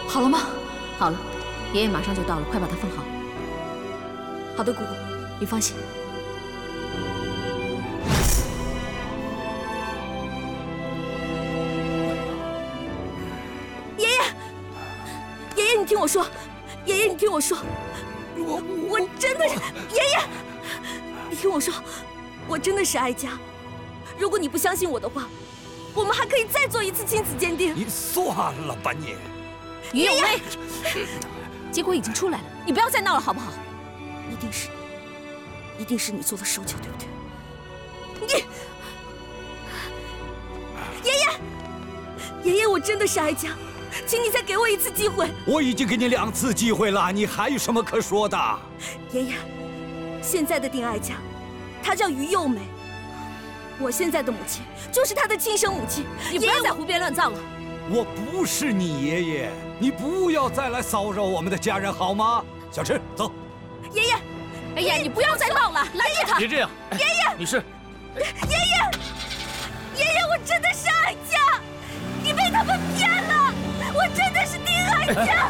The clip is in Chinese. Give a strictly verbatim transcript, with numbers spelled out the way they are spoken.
好了吗？ 好了，爷爷马上就到了，快把它放好。 好的，姑姑， 你放心。 爷爷，爷爷，你听我说，爷爷，你听我说，我我真的是爷爷，你听我说，我真的是哀家。如果你不相信我的话，我们还可以再做一次亲子鉴定。 你算了吧你。 于有为，结果已经出来了，你不要再闹了好不好？ 一定是你，一定是你做的手脚，对不对？你，爷爷，爷爷，我真的是哀家，请你再给我一次机会。 我已经给你两次机会了，你还有什么可说的？ 爷爷，现在的丁哀家，她叫于幼美，我现在的母亲就是她的亲生母亲。 你不要再胡编乱造了。 我不是你爷爷，你不要再来骚扰我们的家人好吗？小池，走。 爷爷， 哎呀，你不要再闹了，拦住他！ 别这样，爷爷，你是？ 爷爷，爷爷，我真的是哀家，你被他们骗了，我真的是丁哀家。